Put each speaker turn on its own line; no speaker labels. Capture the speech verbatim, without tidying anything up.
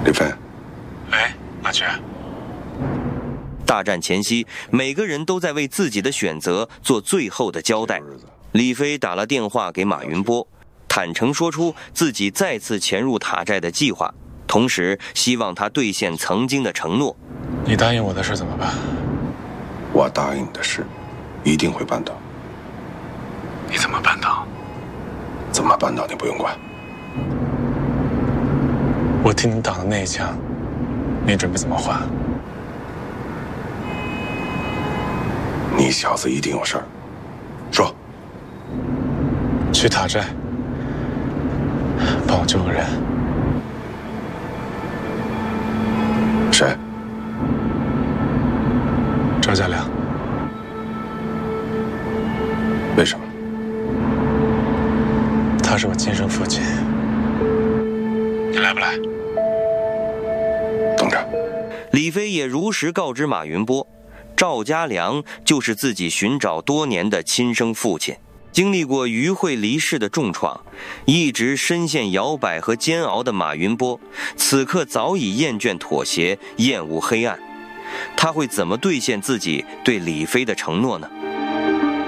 李飞，
喂，马局。
大战前夕，每个人都在为自己的选择做最后的交代。李飞打了电话给马云波，坦诚说出自己再次潜入塔寨的计划，同时希望他兑现曾经的承诺。
你答应我的事怎么办？
我答应你的事，一定会办到。
你怎么办到？
怎么办到你不用管。
我替你挡的那一枪，你准备怎么还？
你小子一定有事儿，说。
去塔寨，帮我救个人。
谁？
赵家良。
为什么？
他是我亲生父亲。你来不来？
等着。
李飞也如实告知马云波，赵家良就是自己寻找多年的亲生父亲。经历过于慧离世的重创，一直深陷摇摆和煎熬的马云波，此刻早已厌倦妥协，厌恶黑暗。他会怎么兑现自己对李飞的承诺呢？